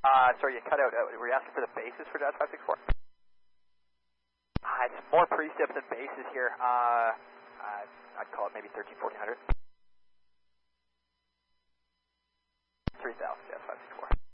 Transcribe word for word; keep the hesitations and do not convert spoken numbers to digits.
Uh, sorry, you cut out. Uh, were you asking for the basis for Jazz five six four? Uh, it's more precip than basis here. Uh, uh, I'd call it maybe thirteen, fourteen hundred.